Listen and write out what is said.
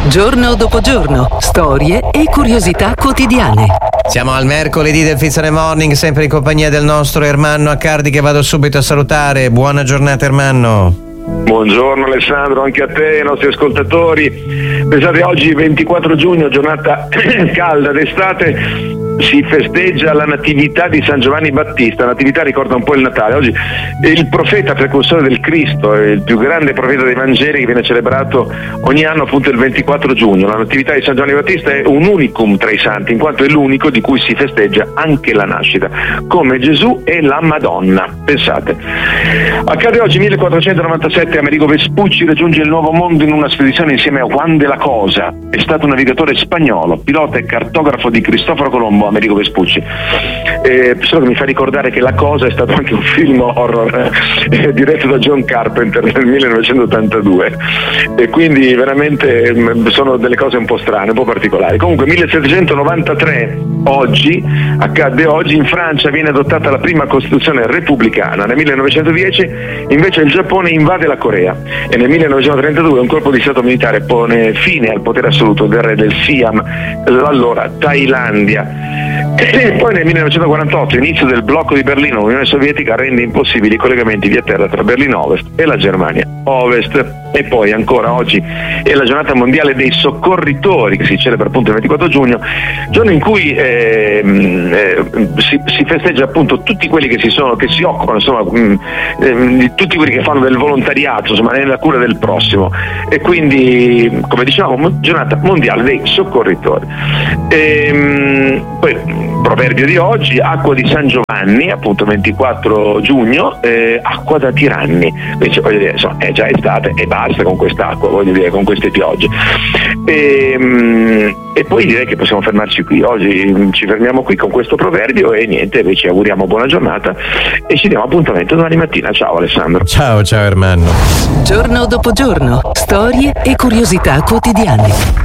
Giorno dopo giorno, storie e curiosità quotidiane. Siamo al mercoledì del Fizzone Morning, sempre in compagnia del nostro Ermanno Accardi, che vado subito a salutare. Buona giornata, Ermanno. Buongiorno Alessandro, anche a te, ai nostri ascoltatori. Pensate, oggi 24 giugno, giornata calda d'estate, si festeggia la natività di San Giovanni Battista. La natività ricorda un po' il Natale. Oggi è il profeta precursore del Cristo, è il più grande profeta dei Vangeli, che viene celebrato ogni anno appunto il 24 giugno. La natività di San Giovanni Battista è un unicum tra i santi, in quanto è l'unico di cui si festeggia anche la nascita, come Gesù e la Madonna. Pensate. Accade oggi 1497, Amerigo Vespucci raggiunge il Nuovo Mondo in una spedizione insieme a Juan de la Cosa. È stato un navigatore spagnolo, pilota e cartografo di Cristoforo Colombo, Amerigo Vespucci. Solo che mi fa ricordare che La Cosa è stato anche un film horror diretto da John Carpenter nel 1982, e quindi veramente sono delle cose un po' strane, un po' particolari. Comunque 1793, accade oggi, in Francia viene adottata la prima Costituzione repubblicana. Nel 1910 invece il Giappone invade la Corea, e nel 1932 un colpo di stato militare pone fine al potere assoluto del re del Siam, l'allora Thailandia. E poi nel 1948, inizio del blocco di Berlino, l'Unione Sovietica rende impossibili i collegamenti via terra tra Berlino Ovest e la Germania Ovest. E poi ancora oggi è la giornata mondiale dei soccorritori, che si celebra appunto il 24 giugno, giorno in cui si festeggia appunto tutti quelli che si occupano, insomma, di tutti quelli che fanno del volontariato, insomma, nella cura del prossimo. E quindi, come diciamo, giornata mondiale dei soccorritori. Poi proverbio di oggi: acqua di San Giovanni, appunto 24 giugno, acqua da tiranni. Quindi voglio dire, insomma, è già estate e basta con quest'acqua, voglio dire, con queste piogge. E poi direi che possiamo fermarci qui. Oggi ci fermiamo qui con questo proverbio e niente, noi ci auguriamo buona giornata e ci diamo appuntamento domani mattina. Ciao Alessandro. Ciao Ermanno. Giorno dopo giorno, storie e curiosità quotidiane.